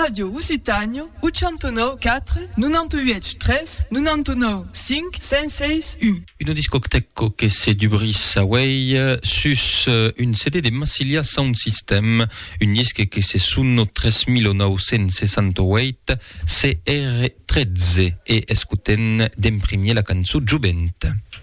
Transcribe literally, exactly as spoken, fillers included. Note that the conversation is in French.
Radio Lusitania, centonove quattro, novantaotto tre, novantanove cinque, cinquantasei U. Une discothèque che c'est du Brice Away, sus une C D de Massilia Sound System, une disque che c'est Sunno tremilanovecentosessantaotto, C R tredici, e escuten d'imprimier la canzone Giubente.